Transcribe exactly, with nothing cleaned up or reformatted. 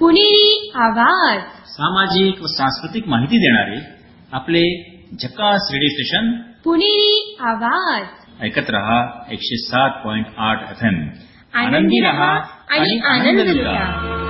पुणेरी आवाज. सामाजिक व सांस्कृतिक माहिती देणारे आपले झकास रेडिओ स्टेशन पुणेरी आवाज. ऐकत रहा एकशे सात पॉइंट आठ एफ एम. आनंदी रहा आणि आनंद लुटा.